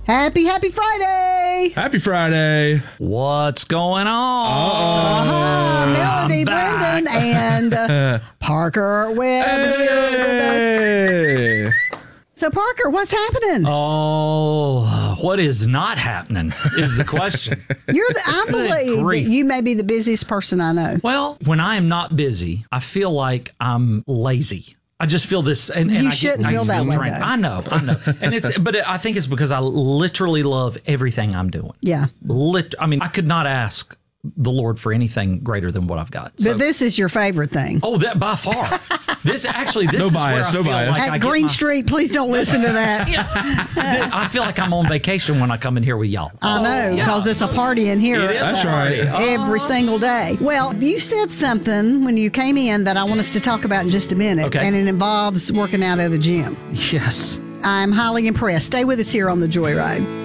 Happy Friday. Happy Friday. What's going on? Melody, Brendan, and Parker Webb here with us. So, Parker, what's happening? Oh, what is not happening is the question. I believe grief. that you may be the busiest person I know. Well, when I am not busy, I feel like I'm lazy. I just feel this, and You I shouldn't feel that way, drained. though. I know, but I think it's because I literally love everything I'm doing. Yeah. I could not ask the Lord for anything greater than what I've got. But this is your favorite thing. Oh, that by far. This No is bias, where I no feel bias. like At I get Green my- Street, please don't listen to that. I feel like I'm on vacation when I come in here with y'all. I know, because it's a party in here. It is That's a party. right. Every single day. Well, you said something when you came in that I want us to talk about in just a minute, Okay. and it involves working out at a gym. Yes. I'm highly impressed. Stay with us here on the Joyride.